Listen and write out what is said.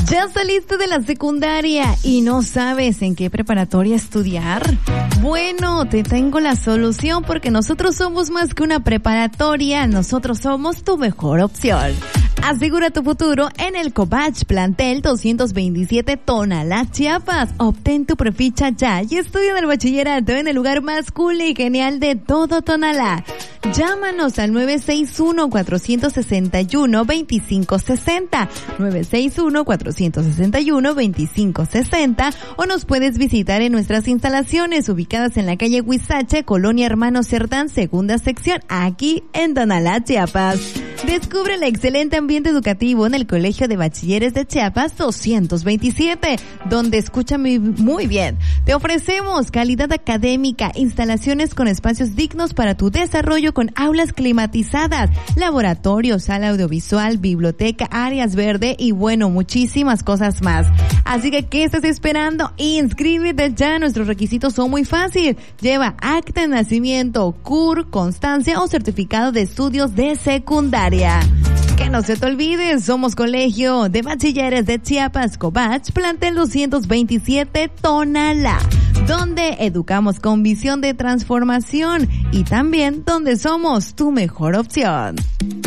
¿Ya saliste de la secundaria y no sabes en qué preparatoria estudiar? Bueno, te tengo la solución porque nosotros somos más que una preparatoria, nosotros somos tu mejor opción. Asegura tu futuro en el Cobach Plantel 227 Tonalá, Chiapas. Obtén tu preficha ya y estudia el bachillerato en el lugar más cool y genial de todo Tonalá. Llámanos al 961-461-2560, 961-461-2560, o nos puedes visitar en nuestras instalaciones ubicadas en la calle Huizache, Colonia Hermano Cerdán, segunda sección, aquí en Tonalá, Chiapas. Descubre el excelente ambiente educativo en el Colegio de Bachilleres de Chiapas 227, donde escúchame muy bien. Te ofrecemos calidad académica, instalaciones con espacios dignos para tu desarrollo con aulas climatizadas, laboratorio, sala audiovisual, biblioteca, áreas verde y bueno, muchísimas cosas más. Así que, ¿qué estás esperando? Inscríbete ya, nuestros requisitos son muy fáciles. Lleva acta de nacimiento, CUR, constancia o certificado de estudios de secundaria. Que no se te olvide, somos Colegio de Bachilleres de Chiapas, Cobach, Plantel 227 Tonalá, donde educamos con visión de transformación y también donde somos tu mejor opción.